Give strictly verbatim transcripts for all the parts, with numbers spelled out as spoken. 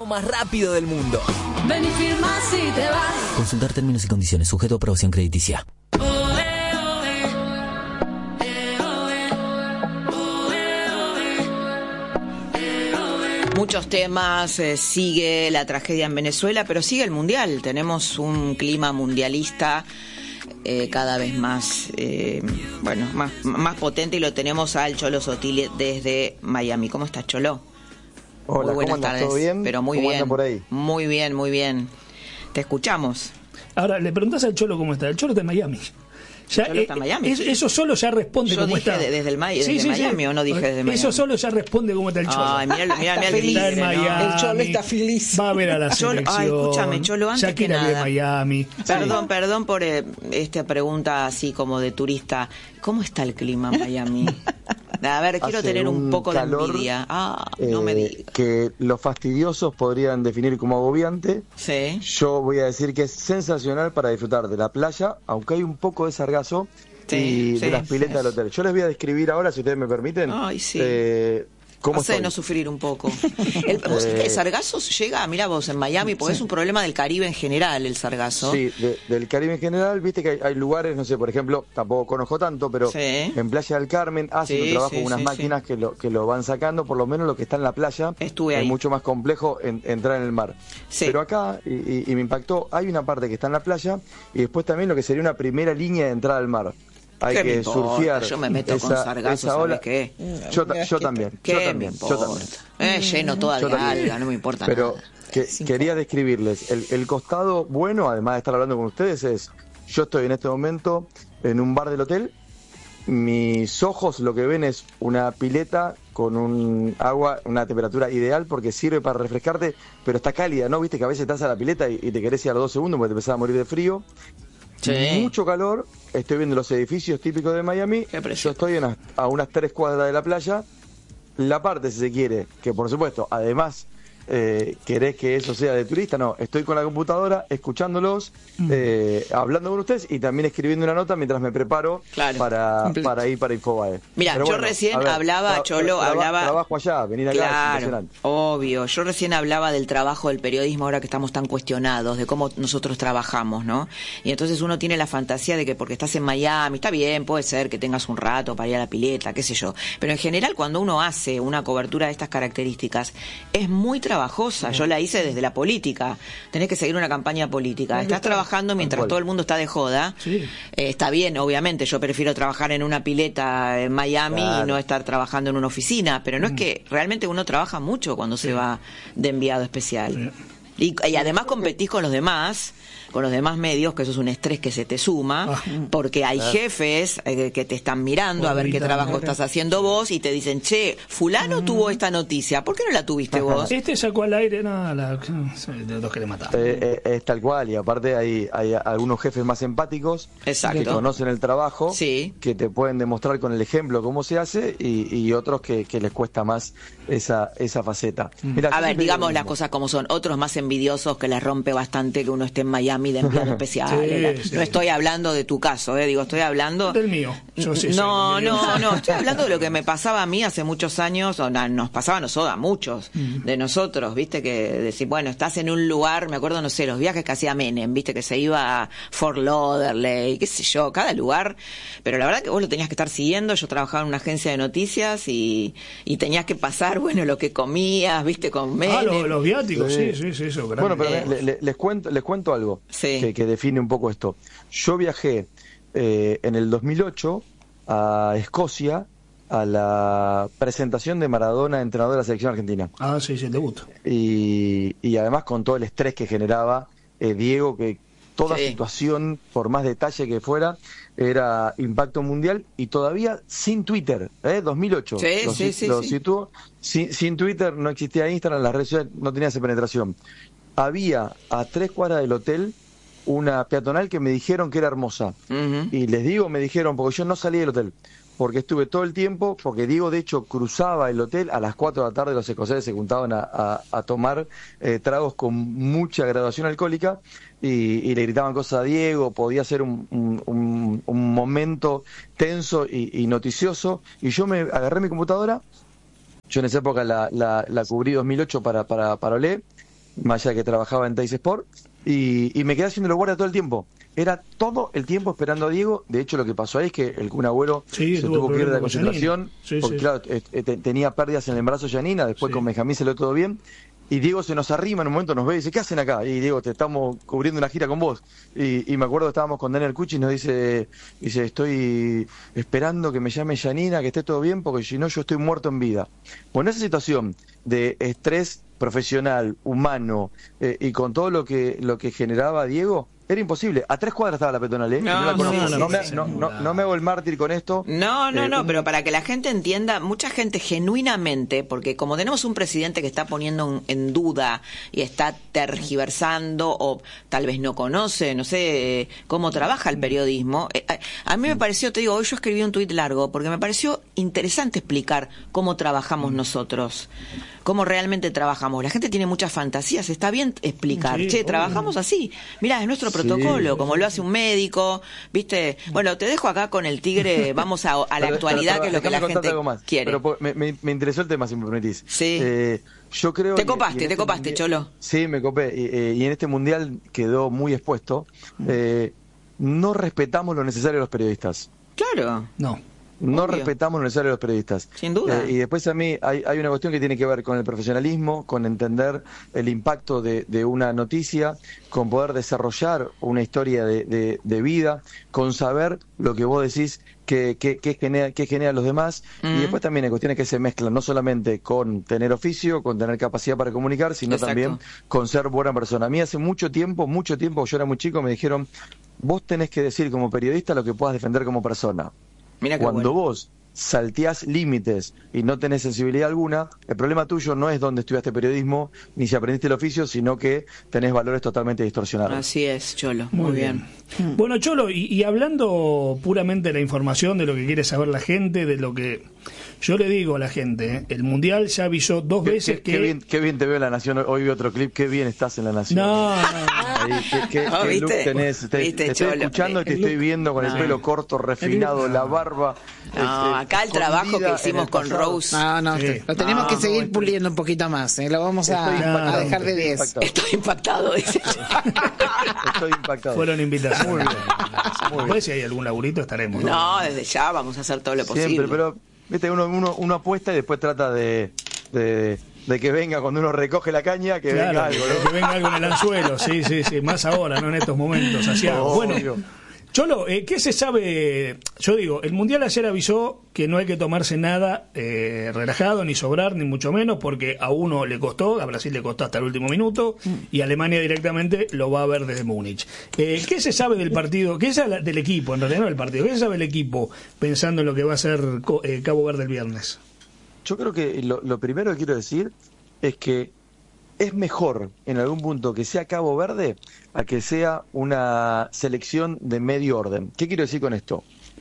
más rápido del mundo. Ven y firma si te vas. Consultar términos y condiciones, sujeto a aprobación crediticia. Muchos temas, eh, sigue la tragedia en Venezuela, pero sigue el mundial. Tenemos un clima mundialista eh, cada vez más, eh, bueno, más, más potente, y lo tenemos al Cholo Sotile desde Miami. ¿Cómo estás, Cholo? Hola, muy buenas ¿cómo andas? tardes. ¿Todo bien? Pero muy ¿Cómo bien. anda por ahí? Muy bien, muy bien. Te escuchamos. Ahora, le preguntás al Cholo cómo está. El Cholo está en Miami. Ya, Cholo está en Miami. Eh, eso solo ya responde Yo cómo dije está. de- desde el May- Sí, desde sí, Miami, sí. ¿o no dije desde Miami? Eso solo ya responde cómo está el Cholo. Ay, mira, mira, mira el Está en tigre, ¿no? Miami. El Cholo está feliz. Va a ver a la Cholo- selección. ay, escúchame, Cholo, antes que Shakira vive nada. en Miami. Perdón, Sí. perdón por eh, esta pregunta así como de turista. ¿Cómo está el clima en Miami? A ver, quiero Hace tener un poco de calor, envidia. Ah, no me eh, digas. que los fastidiosos podrían definir como agobiante. Sí. Yo voy a decir que es sensacional para disfrutar de la playa, aunque hay un poco de sargazo, Sí, y sí, de las piletas sí. del hotel. Yo les voy a describir ahora, si ustedes me permiten, Ay, sí. eh, cómo estoy. Hacenos sufrir un poco. El, ¿vos, Eh, el sargazo llega, mira vos, en Miami, porque es un problema del Caribe en general, el sargazo. Sí, de- del Caribe en general, viste que hay, hay lugares, no sé, por ejemplo, tampoco conozco tanto, pero Sí. en Playa del Carmen hacen Sí, un trabajo sí, con unas sí, máquinas que lo que lo van sacando, por lo menos lo que está en la playa. Estuve es ahí. mucho más complejo en- entrar en el mar. Sí. Pero acá, y, y- y me impactó, hay una parte que está en la playa y después también lo que sería una primera línea de entrada al mar. Hay ¿Qué me que importa? surfear. Yo me meto con esa- sargazo, esa ¿sabes ola. qué? Yo, ta- yo también, ¿Qué yo me también, importa? yo también. Eh, lleno toda Yo de también. alga, no me importa Pero nada. que, quería describirles, el, el costado bueno, además de estar hablando con ustedes, es, yo estoy en este momento en un bar del hotel, mis ojos lo que ven es una pileta con un agua, una temperatura ideal porque sirve para refrescarte, pero está cálida, ¿no? Viste que a veces estás a la pileta y, y te querés ir a los dos segundos porque te empezás a morir de frío. Sí. Mucho calor, estoy viendo los edificios típicos de Miami, Qué yo precioso. estoy en unas- a unas tres cuadras de la playa, la parte, si se quiere, que por supuesto, además, eh, querés que eso sea de turista, no, estoy con la computadora, escuchándolos, eh, hablando con ustedes y también escribiendo una nota mientras me preparo Claro. para, para ir para Infobae. Mira, Pero yo bueno, recién a ver, hablaba, tra- Cholo, traba- hablaba... Trabajo allá, venir acá, es Claro, impresionante. obvio. Yo recién hablaba del trabajo del periodismo ahora que estamos tan cuestionados, de cómo nosotros trabajamos, ¿no? Y entonces uno tiene la fantasía de que porque estás en Miami, está bien, puede ser que tengas un rato para ir a la pileta, qué sé yo. Pero en general cuando uno hace una cobertura de estas características, es muy trabajosa. Yo la hice desde la política. Tenés que seguir una campaña política. Estás trabajando mientras cual. todo el mundo está de joda. Sí. Eh, está bien, obviamente. Yo prefiero trabajar en una pileta en Miami Claro. y no estar trabajando en una oficina, pero no es que realmente uno trabaja mucho cuando se va de enviado especial. Y, y además competís con los demás, con los demás medios, que eso es un estrés que se te suma, Ah. porque hay jefes eh, que te están mirando a ver qué Gritando. trabajo estás haciendo vos y te dicen, che, fulano tuvo esta noticia, ¿por qué no la tuviste vos? Este sacó al aire, no, la, de los que le mataron. Eh, eh, es tal cual, y aparte hay, hay algunos jefes más empáticos Exacto. que conocen el trabajo, Sí. que te pueden demostrar con el ejemplo cómo se hace, y, y otros que, que les cuesta más esa, esa faceta. Mirá, A yo ver, siempre digamos digo lo las mismo. cosas como son. Otros más envidiosos que les rompe bastante que uno esté en Miami de enviado especial. Sí, La- sí. No estoy hablando de tu caso, eh, digo, estoy hablando... Del mío. Yo sí soy no, envidioso. no, no, estoy hablando de lo que me pasaba a mí hace muchos años, o na- nos pasaba a nosotros, a muchos de nosotros, viste, que decir, bueno, estás en un lugar, me acuerdo, no sé, los viajes que hacía Menem, viste, que se iba a Fort Lauderdale, qué sé yo, cada lugar, pero la verdad que vos lo tenías que estar siguiendo. Yo trabajaba en una agencia de noticias y, y tenías que pasar, bueno, lo que comías, viste, con Menem. Ah, los, los viáticos, sí, Sí. sí, sí, eso. grande. Bueno, pero le- le- les cuento les cuento algo Sí. que, que define un poco esto. Yo viajé eh, en el dos mil ocho a Escocia a la presentación de Maradona, entrenador de la selección argentina. Ah, sí, sí, el debut. Y, y además con todo el estrés que generaba eh, Diego, que toda Sí. situación, por más detalle que fuera, era impacto mundial, y todavía sin Twitter, ¿eh? dos mil ocho. Sí, lo, sí, si- sí, lo sí. situó. Sin, sin Twitter no existía Instagram, las redes sociales no tenían esa penetración. Había a tres cuadras del hotel una peatonal que me dijeron que era hermosa. Ujú. Y les digo, me dijeron, porque yo no salí del hotel, porque estuve todo el tiempo, porque Diego de hecho cruzaba el hotel a las cuatro de la tarde, los escoceses se juntaban a, a- a tomar eh, tragos con mucha graduación alcohólica, y, y le gritaban cosas a Diego, podía ser un, un- un- un momento tenso y, y noticioso, y yo me agarré mi computadora, yo en esa época la, la, la cubrí dos mil ocho para, para, para Olé, más allá de que trabajaba en Teis Sport, y, y me quedé haciendo guardia todo el tiempo. Era todo el tiempo esperando a Diego. De hecho, lo que pasó ahí es que el Kun Agüero sí, se tuvo que ir de la concentración, sí, porque sí. claro, eh, eh, tenía pérdidas en el embarazo Yanina, después sí. Con Benjamín se lo todo bien, y Diego se nos arrima en un momento, nos ve y dice, ¿qué hacen acá? Y Diego, te estamos cubriendo una gira con vos. Y, y me acuerdo que estábamos con Daniel Cuchi y nos dice, dice, estoy esperando que me llame Yanina, que esté todo bien, porque si no yo estoy muerto en vida. Bueno, esa situación de estrés profesional, humano, eh, y con todo lo que, lo que generaba Diego, era imposible. A tres cuadras estaba la peatonal, ¿eh? No, no, la conozco. no, no, no, me, no, no, no me hago el mártir con esto. No, no, Eh, no, un- pero para que la gente entienda, mucha gente genuinamente, porque como tenemos un presidente que está poniendo en, en duda y está tergiversando o tal vez no conoce, no sé eh, cómo trabaja el periodismo, eh, a, a mí me pareció, te digo, hoy yo escribí un tuit largo porque me pareció interesante explicar cómo trabajamos nosotros, cómo realmente trabajamos. La gente tiene muchas fantasías, está bien explicar, Sí, che, obvio. trabajamos así, mirá, es nuestro Sí. protocolo, como lo hace un médico, ¿viste? Bueno, te dejo acá con el tigre, vamos a, a la Pero- actualidad, pero- que es lo que déjame la contarte gente algo más. quiere. Pero po- me, me- me interesó el tema, si me permitís. Sí. Eh, yo creo Te y- copaste, y en te este copaste, mundial- Cholo. Sí, me copé. Y, eh, y en este mundial quedó muy expuesto. Eh, no respetamos lo necesario de los periodistas. Claro. No. No Obvio. respetamos lo necesario de los periodistas. Sin duda. Eh, y después a mí hay, hay una cuestión que tiene que ver con el profesionalismo, con entender el impacto de, de una noticia, con poder desarrollar una historia de, de- de vida, con saber lo que vos decís que, que, que genera, que genera a los demás. Mm. Y después también hay cuestiones que se mezclan, no solamente con tener oficio, con tener capacidad para comunicar, sino Exacto. también con ser buena persona. A mí hace mucho tiempo, mucho tiempo, yo era muy chico, me dijeron, vos tenés que decir como periodista lo que puedas defender como persona. Mira qué Cuando bueno. vos salteás límites y no tenés sensibilidad alguna, el problema tuyo no es dónde estudiaste periodismo ni si aprendiste el oficio, sino que tenés valores totalmente distorsionados. Así es, Cholo. Muy, bien. Bueno, Cholo, y, y hablando puramente de la información, de lo que quiere saber la gente, de lo que yo le digo a la gente, ¿eh? El Mundial ya avisó dos Qué, veces qué- que... qué bien, qué bien te veo en La Nación, hoy vi otro clip, qué bien estás en La Nación. No, no, no. Ahí, qué, qué- Ah, qué ¿viste? look tenés, te, ¿Viste, te estoy Cholo? escuchando y te El estoy look. viendo con No. el pelo corto, refinado, la barba. No, este, acá el trabajo que escondida en hicimos el con pasado. Rose. No, no, Sí. lo tenemos No, que seguir no, puliendo un poquito más, ¿eh? Lo vamos a, Estoy a impactado, dejar de estoy diez. impactado. Estoy impactado, dice. Estoy impactado. Fueron invitaciones. Muy bien. Muy bien. Después si hay algún laburito estaremos. No, desde ya vamos a hacer todo lo posible. Siempre, pero viste, uno, uno, uno apuesta y después trata de, de, de que venga cuando uno recoge la caña, que Claro, venga algo, ¿no? que venga algo en el anzuelo, sí, sí, sí, más ahora, no en estos momentos. Así hago. Obvio. Bueno, Cholo, eh, ¿qué se sabe? Yo digo, el Mundial ayer avisó que no hay que tomarse nada eh, relajado, ni sobrar, ni mucho menos, porque a uno le costó, a Brasil le costó hasta el último minuto, y Alemania directamente lo va a ver desde Múnich. Eh, ¿Qué se sabe del partido? ¿Qué se sabe del equipo, en realidad no del partido? ¿Qué se sabe del equipo pensando en lo que va a ser Co- eh, Cabo Verde el viernes? Yo creo que lo, lo primero que quiero decir es que es mejor en algún punto que sea Cabo Verde a que sea una selección de medio orden. ¿Qué quiero decir con esto?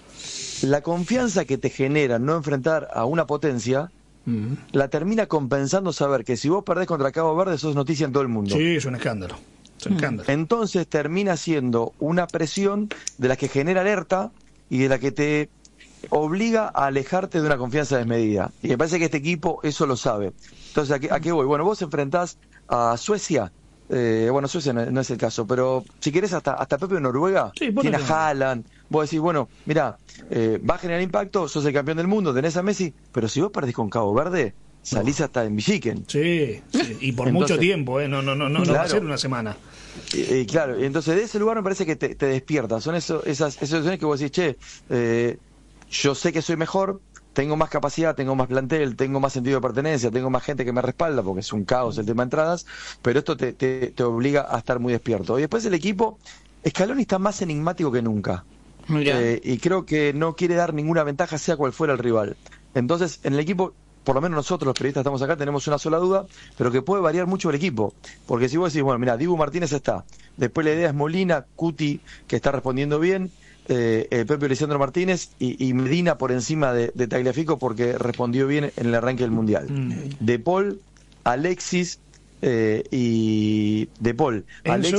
La confianza que te genera no enfrentar a una potencia la termina compensando saber que si vos perdés contra Cabo Verde sos noticia en todo el mundo. Sí, es un escándalo. Es un escándalo. Entonces termina siendo una presión de la que genera alerta y de la que te obliga a alejarte de una confianza desmedida. Y me parece que este equipo eso lo sabe. Entonces, ¿a qué, a qué voy? Bueno, vos enfrentás a Suecia. Eh, bueno, Suecia no, no es el caso, pero si querés hasta, hasta Pepe de Noruega, Sí, ponele. tiene a Haaland. Vos decís, bueno, mirá, eh, va a generar impacto, sos el campeón del mundo, tenés a Messi, pero si vos perdés con Cabo Verde, salís hasta en Villiquen. Sí, sí, y por Entonces- mucho tiempo, ¿eh? No, no, no, no, no va a Claro. ser una semana. Y, y claro, y entonces de ese lugar me parece que te, te despierta. Son eso, esas, esas situaciones que vos decís, che, eh, yo sé que soy mejor, tengo más capacidad, tengo más plantel, tengo más sentido de pertenencia, tengo más gente que me respalda, porque es un caos el tema de entradas, pero esto te, te, te obliga a estar muy despierto. Y después el equipo, Scaloni está más enigmático que nunca. Mirá. Eh, y creo que no quiere dar ninguna ventaja, sea cual fuera el rival. Entonces, en el equipo, por lo menos nosotros los periodistas estamos acá, tenemos una sola duda, pero que puede variar mucho el equipo. Porque si vos decís, bueno, mira, Dibu Martínez está, después la idea es Molina, Cuti, que está respondiendo bien, eh, eh, Pepe Lisandro Martínez y, y Medina por encima de, de Tagliafico porque respondió bien en el arranque del Mundial. Mm. De Paul, Alexis eh, y De Paul, Enzo. Alexis,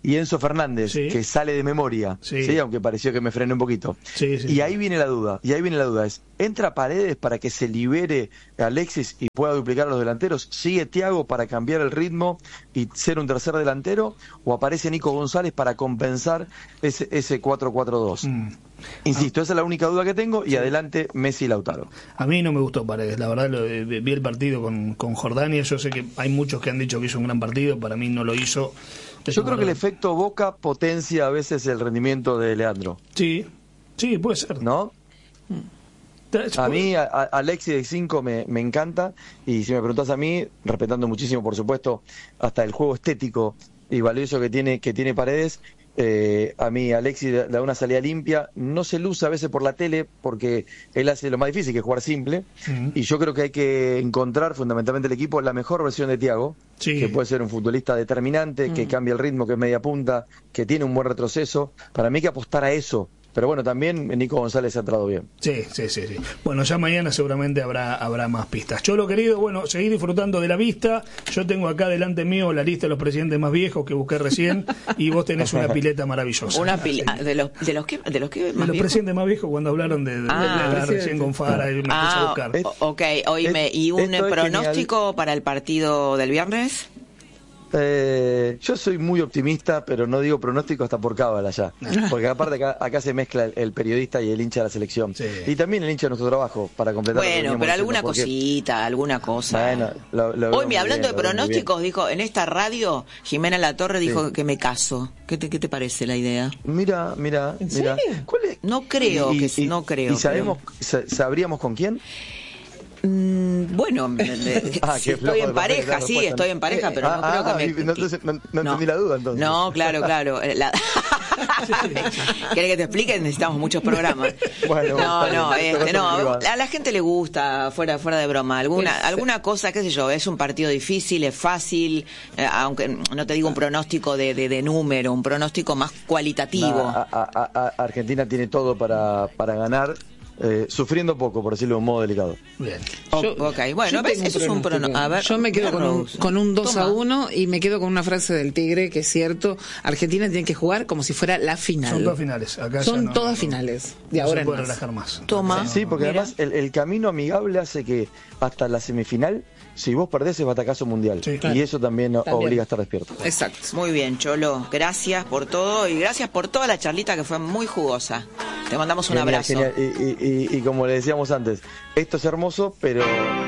y Enzo Fernández, Sí. que sale de memoria, Sí. sí. aunque pareció que me frené un poquito. Sí, sí, y sí. ahí viene la duda, y ahí viene la duda, es, ¿entra Paredes para que se libere Alexis y pueda duplicar a los delanteros? ¿Sigue Thiago para cambiar el ritmo y ser un tercer delantero? ¿O aparece Nico González para compensar ese, ese cuatro cuatro dos? Mm. Insisto, esa es la única duda que tengo, y adelante Messi y Lautaro. A mí no me gustó Paredes, la verdad, lo, eh, vi el partido con, con Jordania, yo sé que hay muchos que han dicho que hizo un gran partido, para mí no lo hizo. Es Yo un creo que el jugador- efecto Boca potencia a veces el rendimiento de Leandro, Sí, sí, puede ser. ¿no? A mí, a, a Alexis de cinco me, me encanta, y si me preguntas a mí, respetando muchísimo, por supuesto, hasta el juego estético y valioso que tiene, que tiene Paredes, eh, a mí Alexis da da una salida limpia, no se luce a veces por la tele, porque él hace lo más difícil, que es jugar simple, Ujú. y yo creo que hay que encontrar fundamentalmente el equipo la mejor versión de Thiago, Sí. que puede ser un futbolista determinante, que cambia el ritmo, que es media punta, que tiene un buen retroceso. Para mí hay que apostar a eso. Pero bueno, también Nico González se ha entrado bien. Sí, sí, sí, sí. Bueno, ya mañana seguramente habrá habrá más pistas. Cholo querido, bueno, seguir disfrutando de la vista. Yo tengo acá delante mío la lista de los presidentes más viejos que busqué recién, y vos tenés una pileta maravillosa. Una pila de los de los que de los que De más los viejos? presidentes más viejos, cuando hablaron de, de, Ah. de hablar recién con Fara, y me puse a Ah, buscar. o- ok, oíme, ¿y un Esto es pronóstico para el partido del viernes? Eh, yo soy muy optimista, pero no digo pronóstico hasta por cábala ya. Porque aparte acá, acá se mezcla el, el periodista y el hincha de la selección. Sí. Y también el hincha de nuestro trabajo, para completar lo que Bueno, veníamos pero diciendo, alguna porque- cosita, alguna cosa. Bueno, lo- lo veo Hoy, muy hablando bien, de lo veo muy pronósticos, dijo, en esta radio, Jimena Latorre dijo Sí. que me caso. ¿Qué te, qué te parece la idea? bien. Mira, mira, mira. ¿Cuál es? No creo Y- que y- no creo. ¿Y sabemos, sa- sabríamos con quién? Mm, bueno, me- me- Ah, sí, qué flojo estoy en de pareja, respuesta, sí, ¿no? estoy en pareja, pero Ah, no creo ah, que me... no, entonces no- no entendí la duda, entonces. No, claro, claro. eh, La... ¿Querés que te explique? Necesitamos muchos programas. Bueno, no, está no, bien, este, esto no, es privado. a la gente le gusta, fuera fuera de broma, alguna alguna cosa, qué sé yo, es un partido difícil, es fácil, eh, aunque no te digo un pronóstico de, de, de número, un pronóstico más cualitativo. No, a- a- a- a- Argentina tiene todo para, para ganar, eh, sufriendo poco, por decirlo de un modo delicado. Bien. O- Yo- ok, bueno, yo ¿ves? tengo Eso es un pronóstico. pronóstico. A ver, Yo me quedo con un, Rose. con un dos a Toma. uno y me quedo con una frase del Tigre que es cierto. Argentina tiene que jugar como si fuera la final. Son todas finales. Acá ya Son no- todas no- finales. De no ahora se en puede más. relajar más. Toma. Sí, porque Mira. además el, el camino amigable hace que hasta la semifinal, si vos perdés, es batacazo mundial. Sí, claro. Y eso también, También. obliga a estar despierto. Exacto. Muy bien, Cholo. Gracias por todo y gracias por toda la charlita que fue muy jugosa. Te mandamos un Genial, abrazo. genial. Y, y- y- y como le decíamos antes, esto es hermoso, pero